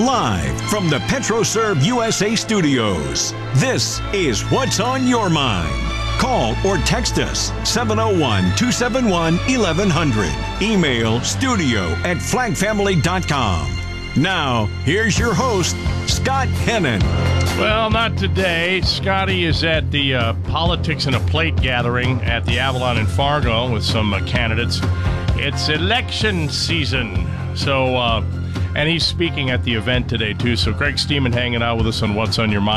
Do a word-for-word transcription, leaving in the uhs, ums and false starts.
Live from the PetroServe U S A studios, this is What's on Your Mind. Call or text us seven oh one, two seven one, eleven hundred. Email studio at flag family dot com. Now, here's your host, Scott Hennon. Well, not today. Scotty is at the uh, Politics in a Plate gathering at the Avalon in Fargo with some uh, candidates. It's election season. So, uh, and he's speaking at the event today, too. So Greg Steeman hanging out with us on What's on Your Mind.